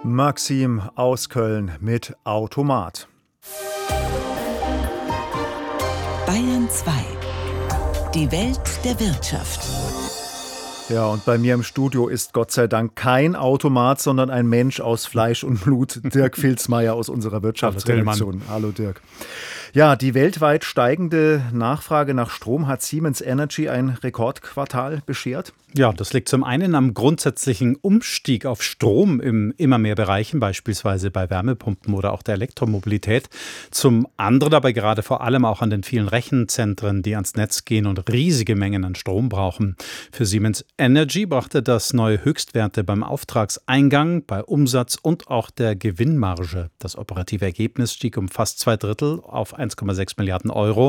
Maxim aus Köln mit Automat. Bayern 2. Die Welt der Wirtschaft. Ja, und bei mir im Studio ist Gott sei Dank kein Automat, sondern ein Mensch aus Fleisch und Blut, Dirk Filzmeier aus unserer Wirtschaftsredaktion. Hallo Dirk. Ja, die weltweit steigende Nachfrage nach Strom hat Siemens Energy ein Rekordquartal beschert. Ja, das liegt zum einen am grundsätzlichen Umstieg auf Strom in immer mehr Bereichen, beispielsweise bei Wärmepumpen oder auch der Elektromobilität. Zum anderen aber gerade vor allem auch an den vielen Rechenzentren, die ans Netz gehen und riesige Mengen an Strom brauchen. Für Siemens Energy brachte das neue Höchstwerte beim Auftragseingang, bei Umsatz und auch der Gewinnmarge. Das operative Ergebnis stieg um fast 2/3 auf 1,6 Milliarden Euro.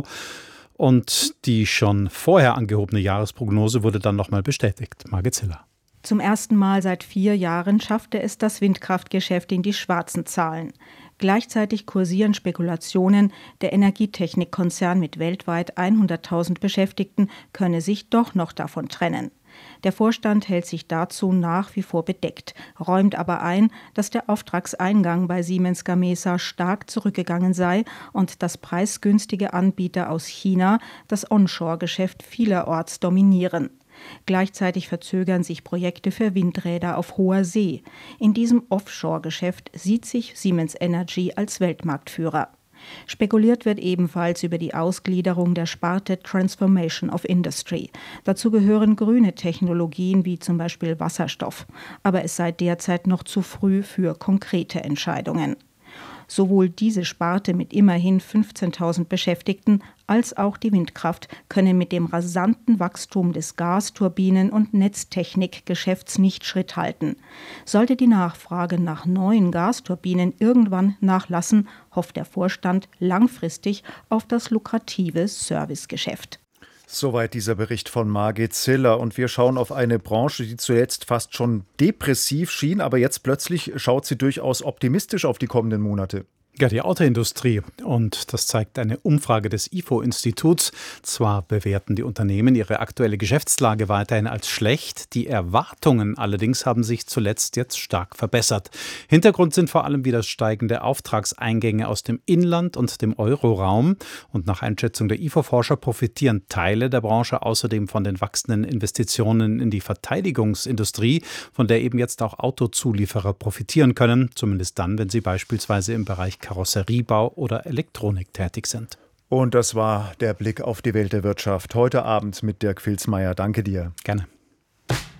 Und die schon vorher angehobene Jahresprognose wurde dann nochmal bestätigt. Margit Ziller. Zum ersten Mal seit 4 Jahren schaffte es das Windkraftgeschäft in die schwarzen Zahlen. Gleichzeitig kursieren Spekulationen, der Energietechnikkonzern mit weltweit 100.000 Beschäftigten könne sich doch noch davon trennen. Der Vorstand hält sich dazu nach wie vor bedeckt, räumt aber ein, dass der Auftragseingang bei Siemens Gamesa stark zurückgegangen sei und dass preisgünstige Anbieter aus China das Onshore-Geschäft vielerorts dominieren. Gleichzeitig verzögern sich Projekte für Windräder auf hoher See. In diesem Offshore-Geschäft sieht sich Siemens Energy als Weltmarktführer. Spekuliert wird ebenfalls über die Ausgliederung der Sparte Transformation of Industry. Dazu gehören grüne Technologien wie zum Beispiel Wasserstoff. Aber es sei derzeit noch zu früh für konkrete Entscheidungen. Sowohl diese Sparte mit immerhin 15.000 Beschäftigten als auch die Windkraft können mit dem rasanten Wachstum des Gasturbinen- und Netztechnikgeschäfts nicht Schritt halten. Sollte die Nachfrage nach neuen Gasturbinen irgendwann nachlassen, hofft der Vorstand langfristig auf das lukrative Servicegeschäft. Soweit dieser Bericht von Margit Ziller. Und wir schauen auf eine Branche, die zuletzt fast schon depressiv schien, aber jetzt plötzlich schaut sie durchaus optimistisch auf die kommenden Monate. Ja, die Autoindustrie. Und das zeigt eine Umfrage des IFO-Instituts. Zwar bewerten die Unternehmen ihre aktuelle Geschäftslage weiterhin als schlecht, die Erwartungen allerdings haben sich zuletzt jetzt stark verbessert. Hintergrund sind vor allem wieder steigende Auftragseingänge aus dem Inland und dem Euroraum. Und nach Einschätzung der IFO-Forscher profitieren Teile der Branche außerdem von den wachsenden Investitionen in die Verteidigungsindustrie, von der eben jetzt auch Autozulieferer profitieren können, zumindest dann, wenn sie beispielsweise im Bereich Karosseriebau oder Elektronik tätig sind. Und das war der Blick auf die Welt der Wirtschaft heute Abend mit Dirk Filzmeier. Danke dir. Gerne.